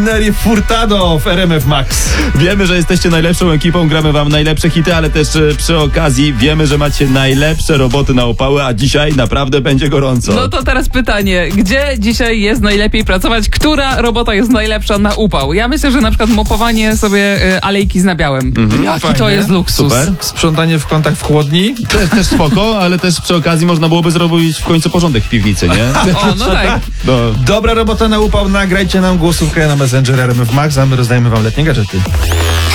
Neri Furtado w RMF Max. Wiemy, że jesteście najlepszą ekipą, gramy wam najlepsze hity, ale też przy okazji wiemy, że macie najlepsze roboty na opały, a dzisiaj naprawdę będzie gorąco. No to teraz pytanie, gdzie dzisiaj jest najlepiej pracować? Która robota jest najlepsza na upał? Ja myślę, że na przykład mopowanie sobie alejki z nabiałem. Jaki to Fajnie. jest luksus. Super. Sprzątanie w kątach w chłodni. Też spoko, ale też przy okazji można byłoby zrobić w końcu porządek w piwnicy, nie? O, no tak. No. Dobra robota na upał, nagrajcie nam głosówkę na Messenger RMF Max, a my rozdajemy wam letnie gadżety.